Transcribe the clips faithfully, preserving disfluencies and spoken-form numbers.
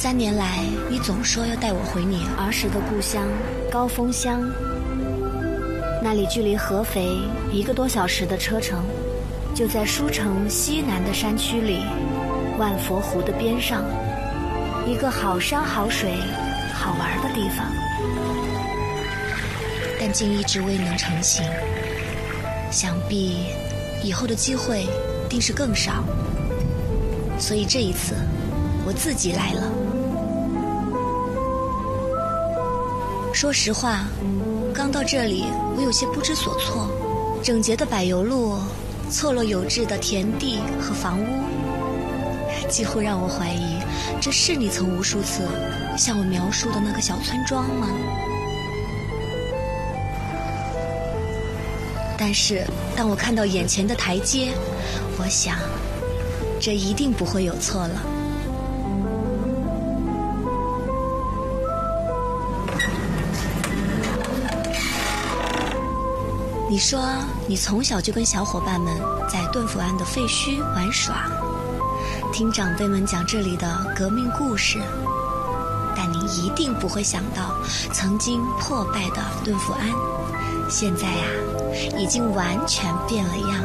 三年来，你总说要带我回你儿时的故乡高峰乡，那里距离合肥一个多小时的车程，就在舒城西南的山区里，万佛湖的边上，一个好山好水好玩的地方。但竟一直未能成行，想必以后的机会定是更少，所以这一次我自己来了。说实话，刚到这里我有些不知所措，整洁的柏油路，错落有致的田地和房屋，几乎让我怀疑这是你曾无数次向我描述的那个小村庄吗？但是当我看到眼前的台阶，我想这一定不会有错了。你说你从小就跟小伙伴们在顿福庵的废墟玩耍，听长辈们讲这里的革命故事，但你一定不会想到曾经破败的顿福庵现在呀、啊、已经完全变了样。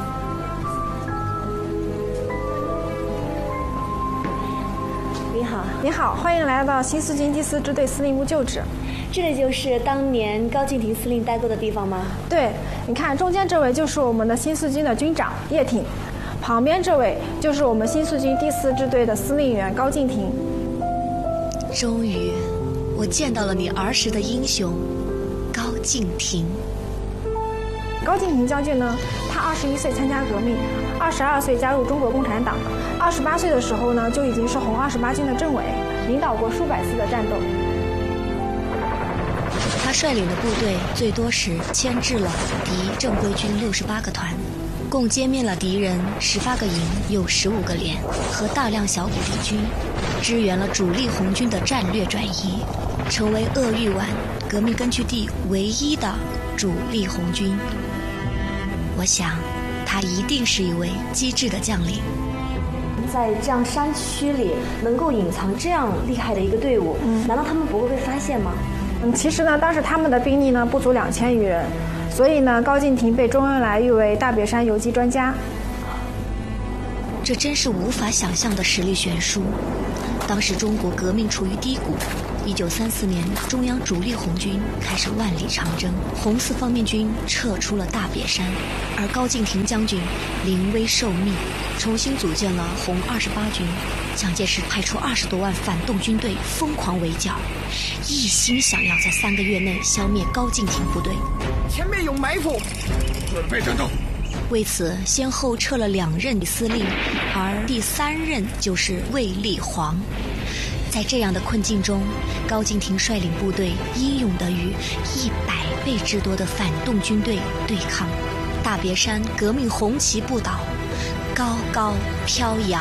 你好。 你好，欢迎来到新四军第四支队司令部旧址。 这里就是当年高敬亭司令待过的地方吗？ 对，你看中间这位就是我们的新四军的军长叶挺，旁边这位就是我们新四军第四支队的司令员高敬亭。 终于我见到了你儿时的英雄高敬亭。 高敬亭将军呢，他二十一岁参加革命，二十二岁加入中国共产党，二十八岁的时候呢就已经是红二十八军的政委，领导过数百次的战斗。 他率领的部队最多时牵制了敌正规军六十八个团，共歼灭了敌人十八个营有十五个连和大量小股敌军，支援了主力红军的战略转移，成为鄂豫皖革命根据地唯一的主力红军。我想他一定是一位机智的将领。在这样山区里能够隐藏这样厉害的一个队伍，嗯、难道他们不会被发现吗？ 嗯，其实呢，当时他们的兵力呢不足两千余人，所以呢，高敬亭被周恩来誉为大别山游击专家。 这真是无法想象的实力悬殊。当时中国革命处于低谷，一九三四年，中央主力红军开始万里长征，红四方面军撤出了大别山，而高敬亭将军临危受命，重新组建了红二十八军。蒋介石派出二十多万反动军队疯狂围剿，一心想要在三个月内消灭高敬亭部队。 前面有埋伏，准备战斗。 为此，先后撤了两任司令，而第三任就是卫立煌。在这样的困境中，高敬亭率领部队英勇地与一百倍之多的反动军队对抗，大别山革命红旗不倒，高高飘扬。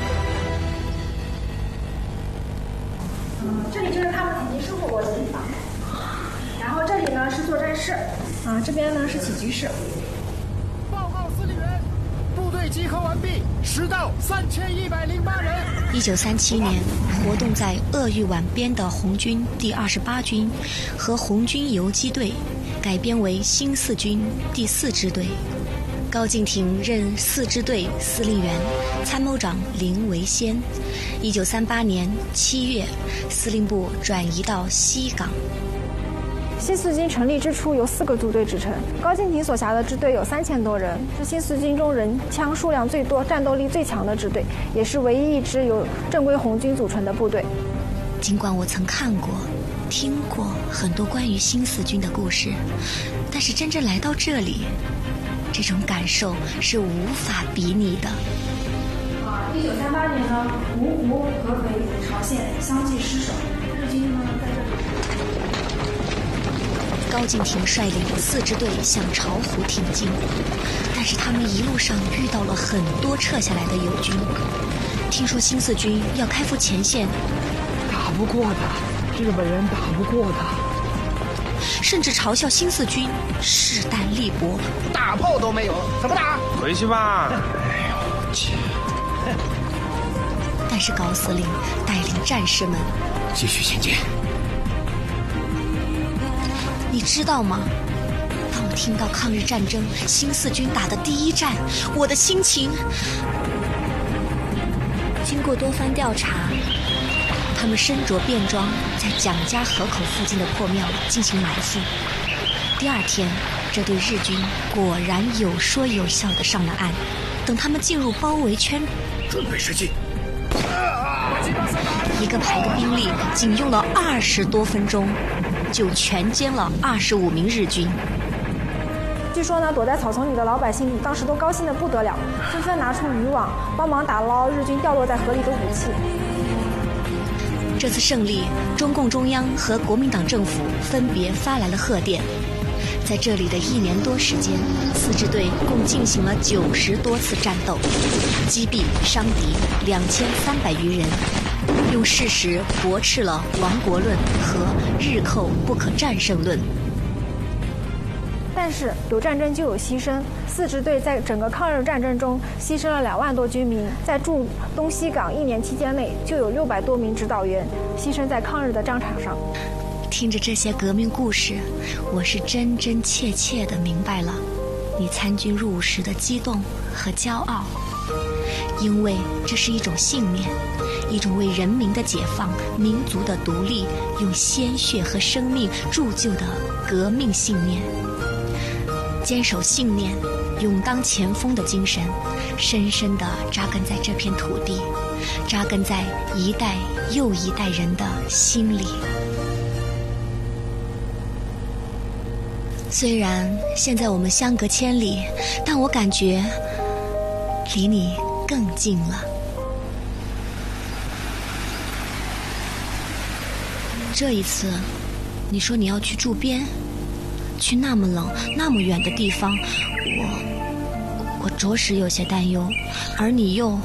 这里就是他们曾经生活过的地方，然后这里呢是作战室，啊，这边呢是起居室。 报告司令员，部队集合完毕，实到三千一百零八人。 一九三七年，活动在鄂豫皖边的红军第二十八军和红军游击队改编为新四军第四支队。高敬亭任四支队司令员，参谋长林维先。一九三八年七月，司令部转移到西港。 新四军成立之初由四个组队组成，高敬亭所辖的支队有三千多人，是新四军中人枪数量最多、战斗力最强的支队，也是唯一一支由正规红军组成的部队。 尽管我曾看过、听过很多关于新四军的故事，但是真正来到这里，这种感受是无法比拟的。 啊，一九三八年呢，芜湖、合肥、朝鲜相继失守，日军呢在这里。 高敬亭率领四支队向巢湖挺进，但是他们一路上遇到了很多撤下来的友军。听说新四军要开赴前线， 打不过的，日本人打不过的， 甚至嘲笑新四军势单力薄， 大炮都没有，怎么打？ 回去吧。 哎呦，切！ 但是高司令带领战士们继续前进。 你知道吗？当我听到抗日战争新四军打的第一战，我的心情……经过多番调查，他们身着便装，在蒋家河口附近的破庙进行埋伏。第二天，这对日军果然有说有笑地上了岸。等他们进入包围圈， 准备射击。 一个排的兵力仅用了二十多分钟，就全歼了二十五名日军。 据说呢，躲在草丛里的老百姓当时都高兴得不得了，纷纷拿出渔网帮忙打捞日军掉落在河里的武器。 这次胜利，中共中央和国民党政府分别发来了贺电。在这里的一年多时间，四支队共进行了九十多次战斗，击毙伤敌两千三百余人，用事实驳斥了亡国论和日寇不可战胜论。 但是有战争就有牺牲，四支队在整个抗日战争中牺牲了两万多军民，在驻东西港一年期间内，就有六百多名指导员牺牲在抗日的战场上。 听着这些革命故事，我是真真切切地明白了你参军入伍时的激动和骄傲，因为这是一种信念，一种为人民的解放、民族的独立用鲜血和生命铸就的革命信念。坚守信念、勇当前锋的精神，深深地扎根在这片土地，扎根在一代又一代人的心里。虽然现在我们相隔千里，但我感觉离你更近了。这一次，你说你要去驻边，去那么冷、那么远的地方，我我着实有些担忧，而你又……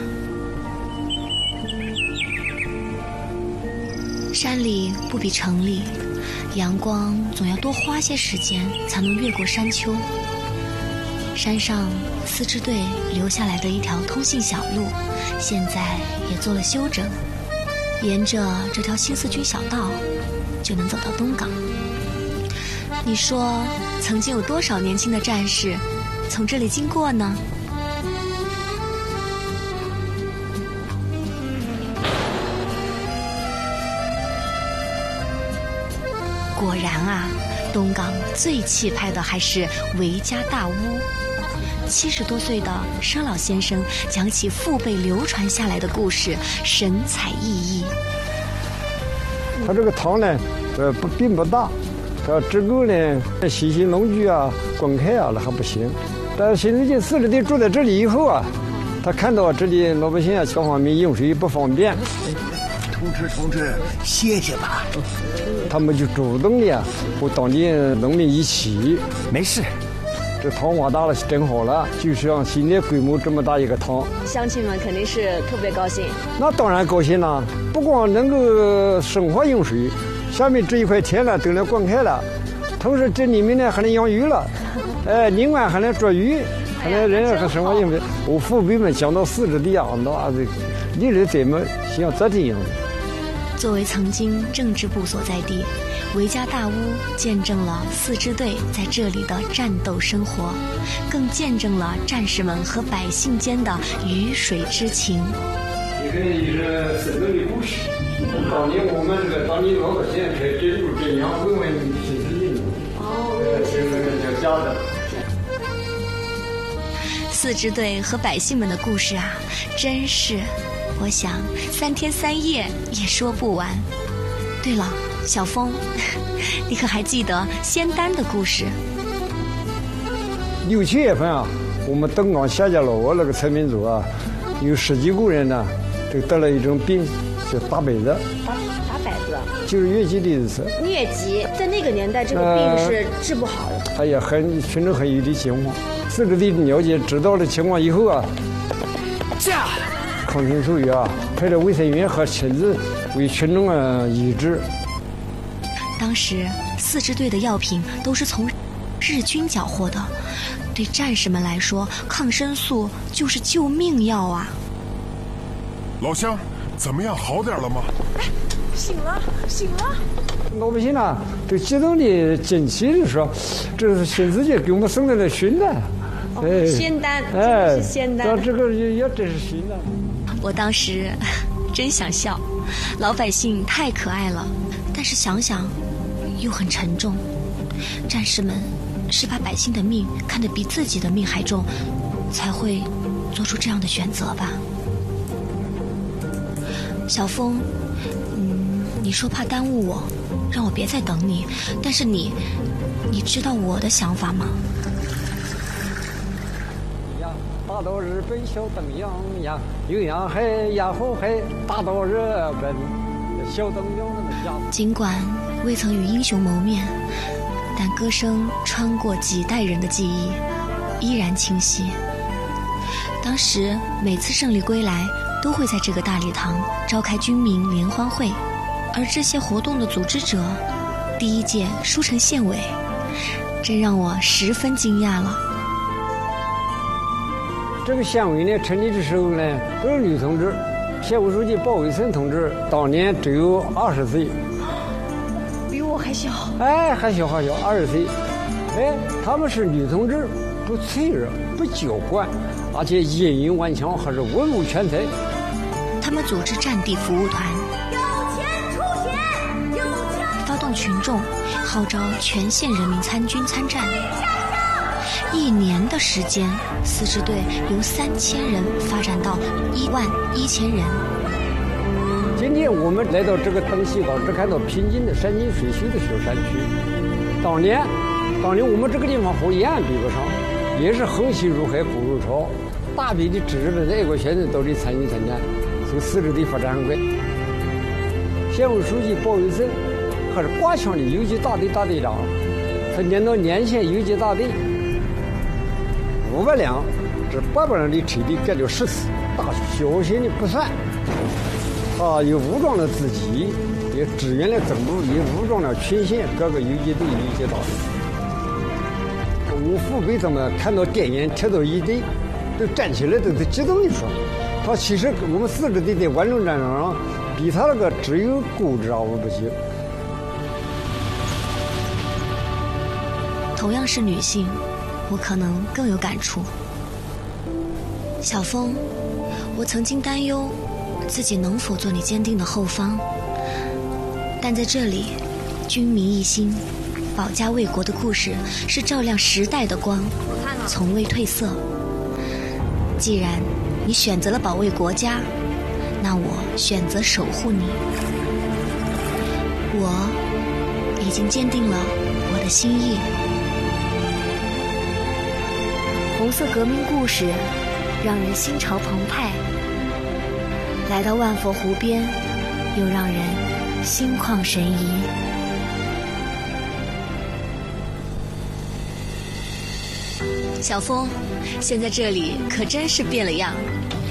山里不比城里，阳光总要多花些时间才能越过山丘。山上四支队留下来的一条通信小路，现在也做了修整，沿着这条新四军小道就能走到东港。你说，曾经有多少年轻的战士从这里经过呢？果然啊，东港最气派的还是韦家大屋。七十多岁的佘老先生讲起父辈流传下来的故事，神采奕奕。 他这个塘呢，呃，不并不大，它只够呢洗洗农具啊、灌溉啊，那还不行。但是新四军四支队住在这里以后啊，他看到这里老百姓啊各方面用水不方便。 同志同志，谢谢吧。 他们就主动的和当地农民一起。 没事， 这塘挖大了整好了，就是让现在规模这么大一个塘。 乡亲们肯定是特别高兴。 那当然高兴了，不光能够生活用水，下面这一块田呢都能灌溉了，同时这里面呢还能养鱼了，哎，另外还能捉鱼，还能人和生活用水。我父辈们讲到四支队啊，那这历来怎么像这样的？ 作为曾经政治部所在地，韦家大屋见证了四支队在这里的战斗生活，更见证了战士们和百姓间的鱼水之情。 这个也是生动的故事。当年我们这个当地老百姓在珍珠镇阳问问新四军，哦，这个叫家的。 四支队和百姓们的故事啊，真是，我想三天三夜也说不完。对了，小峰，你可还记得仙丹的故事？ 六七月份啊，我们东港夏家老窝那个村民组啊，有十几个人呢，都得了一种病，叫打摆子。 打打摆子， 就是疟疾的意思。 疟疾在那个年代，这个病是治不好的。 哎呀，很群众很有的情况。四支队了解知道的情况以后啊， 驾抗生素药啊，派了卫生员和亲自为群众啊医治。 当时四支队的药品都是从日军缴获的，对战士们来说，抗生素就是救命药啊。 老乡，怎么样？好点了吗？ 哎，醒了，醒了。 老百姓啊，都激动的惊奇的说：“这是新世界给我们送来的勋的。” 哦，哎，仙丹， 哎， 是仙丹。 这个也也真是勋的。 我当时真想笑，老百姓太可爱了，但是想想又很沉重。战士们是把百姓的命看得比自己的命还重，才会做出这样的选择吧。小峰，嗯，你说怕耽误我，让我别再等你，但是你，你知道我的想法吗？ 大到日本小登洋洋，颐洋海呀后海，大到日本小登洋洋。 尽管未曾与英雄谋面，但歌声穿过几代人的记忆，依然清晰。当时每次胜利归来，都会在这个大礼堂召开军民联欢会，而这些活动的组织者，第一届书城县委，真让我十分惊讶了。 这个县委呢，成立的时候呢，都是女同志。县委书记鲍伟森同志当年只有二十岁， 比我还小。 哎，还小还小，二十岁。哎，他们是女同志，不脆弱，不娇惯，而且音韵顽强，还是文武全才。 他们组织战地服务团， 有钱出钱，有钱发动群众，号召全县人民参军参战。一年的时间，四支队由三千人发展到一万一千人。 今天我们来到这个登西岗，只看到平静的山清水秀的小山区。当年，当年我们这个地方和延安比不上，也是横溪入海，古入潮，大批的知识分子、爱国学生到这里参与参加，从四支队发展很快。县委书记鲍伟森还是挂枪的游击大队大队长，他领导年县游击大队。五百辆，这八百辆的车队干了十次，大小型的不算。他又武装了自己，也支援了总部，也武装了全县各个游击队、游击大队。我父辈他们看到电影贴到一队，都站起来，都是激动的说：“他其实我们四支队在万众战场上，比他那个只有固执啊，我不行。” 同样是女性，我可能更有感触。小峰，我曾经担忧自己能否做你坚定的后方，但在这里，军民一心，保家卫国的故事是照亮时代的光，从未褪色。既然你选择了保卫国家，那我选择守护你。我已经坚定了我的心意。红色革命故事让人心潮澎湃，来到万佛湖边又让人心旷神怡。小峰，现在这里可真是变了样。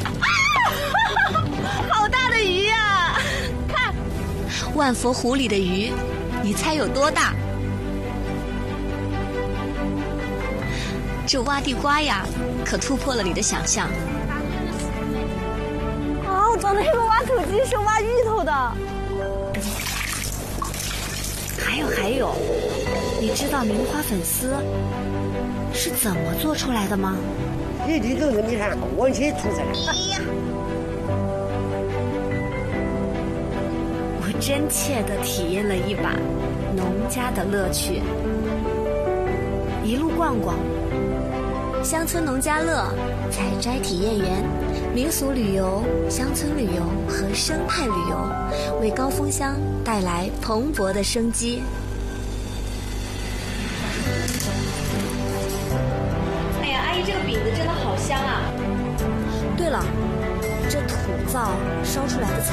好大的鱼呀！看， 万佛湖里的鱼，你猜有多大？这挖地瓜呀，可突破了你的想象。 啊，我长得像个挖土机，是挖芋头的。 还有还有，你知道棉花粉丝是怎么做出来的吗？ 一滴都是你看往前吐出来。 我真切地体验了一把农家的乐趣。一路逛逛，乡村农家乐、采摘体验园、民俗旅游、乡村旅游和生态旅游，为高峰乡带来蓬勃的生机。 哎呀，阿姨，这个饼子真的好香啊！ 对了，这土灶烧出来的